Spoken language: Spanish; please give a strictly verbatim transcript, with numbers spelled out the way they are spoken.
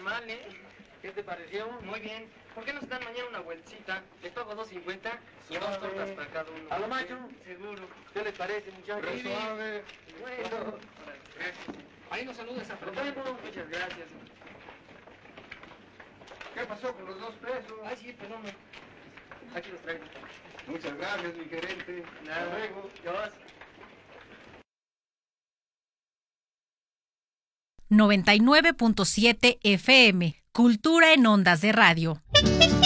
mal, ¿eh? ¿Qué te pareció? Muy bien. ¿Por qué no se dan mañana una vueltecita? Les pago dos cincuenta y dos Suave. tortas para cada uno. ¿A lo macho? Seguro. ¿Qué les parece, muchachos? Sí. Suave. Bueno. Gracias. Ahí nos saludes a Nos Fernando. vemos. Muchas gracias. ¿Qué pasó con los dos pesos? Ay, sí, perdón. Aquí los traigo. Muchas gracias, mi gerente. Nada. Hasta luego. Dios. noventa y nueve punto siete F M, Cultura en Ondas de Radio.